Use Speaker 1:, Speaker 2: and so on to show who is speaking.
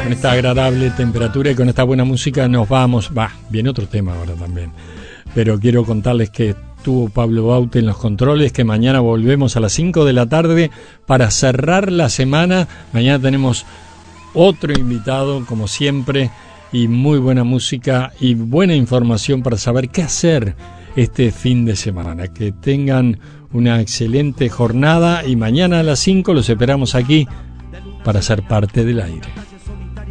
Speaker 1: con esta agradable temperatura y con esta buena música nos vamos. Viene otro tema ahora también, pero quiero contarles que estuvo Pablo Baute en los controles, que mañana volvemos a las 5 de la tarde para cerrar la semana. Mañana tenemos otro invitado, como siempre, y muy buena música y buena información para saber qué hacer este fin de semana. Que tengan una excelente jornada y mañana a las 5 los esperamos aquí para ser parte del aire.